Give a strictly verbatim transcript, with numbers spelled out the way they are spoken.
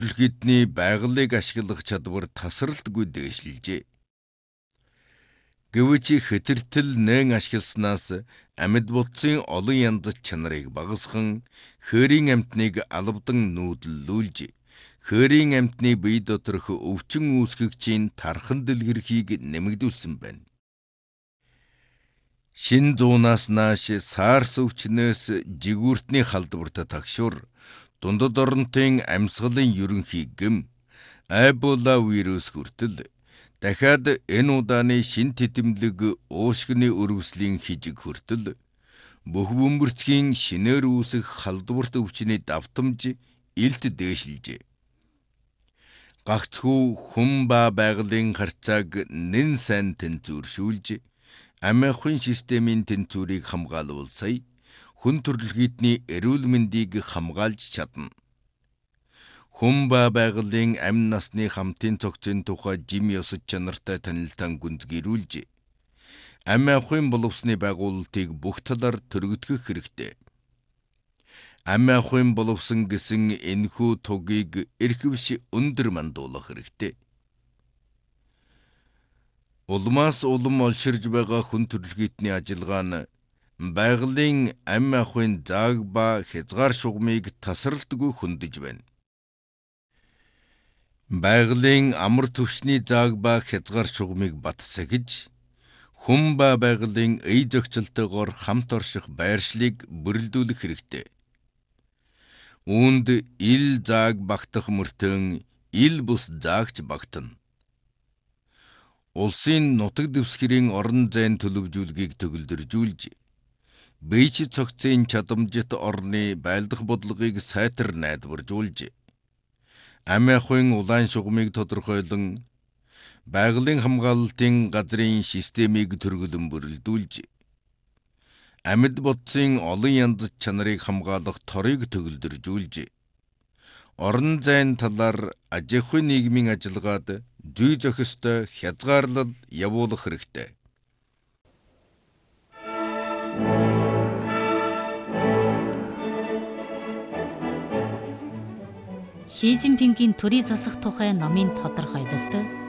Дэлхийдний байгалыг ашиглах чадвар тасралтгүй дээшлэлжээ. Гэвч хэтэртэл нэн ашигласнаас амьд бодсын олон янз чанарыг багасхан хээрийн амьтныг албадан нүүдлүүлж, хээрийн амьтны бие доторх өвчин үүсгэгчийн тархан дэлгэрхийг нэмэгдүүлсэн байна. Шин зуунаас нааш саарс өвчнөөс жигүүртний халдварт тагшур, дундад оронтын амьсгалын ерөнхий гэм, Эбола вирус хүртэл дахиад энэ удааны шин титэмлэг уушгины өрөвслийн хижиг хүртэл бүх бөмбөрцгийн шинээр үүсэх халдварт өвчний давтамж илт дээшилжээ. Гагцхүү хүн ба байгалийн харьцааг нэн сайн тэнцвэршүүлж, амь ахуйн системийн тэнцвэрийг хамгаалуулсая хүн төрөлхийдний эрүүл мэндийг хамгаалж чадна. Хүн ба байгалийн амь насны хамтын цогцын тухай жим ёсод чанартай танилтан гүнзгийрүүлж, амь ахуйн боловсны байгуулалтыг бүх талаар төрөгдөх хэрэгтэй. Амь ахуйн боловсон гэсэн энэхүү тугийг эрхвш өндөр мандуулах хэрэгтэй. Улмаас улам олширж байгаа хүн төрөлхийдний ажиллагаа нь байгалийн амь ахуйн зааг ба хязгаар шугамыг тасралтгүй хөндөж байна. Байгалийн амар түвшний зааг ба хязгаар шугамыг бат сахиж, хүн ба байгалийн эй зохицолтойгоор хамт орших байршлыг бүрэлдүүлэх хэрэгтэй. Үүнд ил зааг багтах мөртөн ил бус заагч багтана. Улсын нутаг дэвсгэрийн орон зайн төлөвжүүлгийг төгөлдржүүлж, бийч цогцын чадамжит орны байлдах бодлогыг сайтар найдваржуулж, амь ахуйн улаан шугамыг тодорхойлон, байгалийн хамгаалалтын газрын системийг төргөлөн бүрэлдүүлж, амьд бодсын олон янз чанарыг хамгаалах торыг төгөлдржүүлж, орон зайн талаар аж ахуйн нийгмийн ажиллагаад зүй зохистой хязгаарлал явуулах хэрэгтэй. Ши Цзиньпингийн төрийн засах тухай номын тодорхойлолт